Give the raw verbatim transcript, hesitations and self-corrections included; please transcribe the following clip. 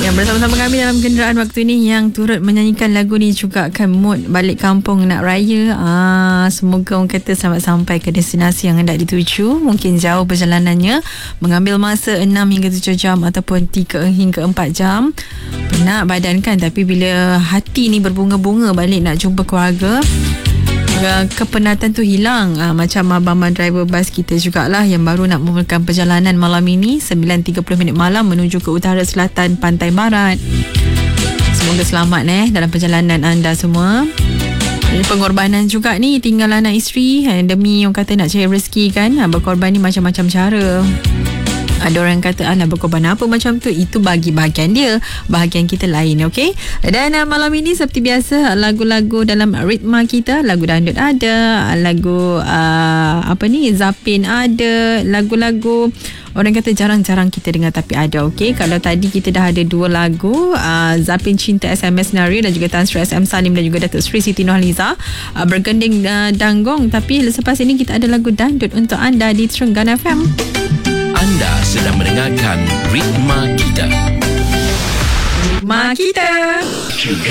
Yang bersama-sama kami dalam kenderaan waktu ini, yang turut menyanyikan lagu ni juga kan mood balik kampung nak raya. Ah, semoga orang kata selamat sampai ke destinasi yang hendak dituju. Mungkin jauh perjalanannya, mengambil masa enam hingga tujuh jam ataupun tiga hingga empat jam. Penat badan kan, tapi bila hati ni berbunga-bunga balik nak jumpa keluarga, kepenatan tu hilang. ha, Macam abang-abang driver bas kita jugalah yang baru nak memulakan perjalanan malam ini sembilan tiga puluh minit malam menuju ke utara selatan pantai barat. Semoga selamat eh dalam perjalanan anda semua. Pengorbanan juga ni, tinggal anak isteri eh, demi orang kata nak cari rezeki kan. ha, Berkorban ni macam-macam cara. Ada orang kata ah, nak berkorban apa macam tu, itu bagi bahagian dia, bahagian kita lain. okey. Dan uh, malam ini seperti biasa, lagu-lagu dalam ritma kita, lagu dangdut ada, lagu uh, apa ni, Zapin ada, lagu-lagu orang kata jarang-jarang kita dengar tapi ada. okey. Kalau tadi kita dah ada dua lagu, uh, Zapin Cinta S M S Nari dan juga Tan Sri S M Salim dan juga Datuk Sri Siti Nurhaliza uh, bergending uh, danggong. Tapi selepas ini kita ada lagu dangdut untuk anda di Terengganu F M. Anda sedang mendengarkan Ritma Kita. Ritma Kita.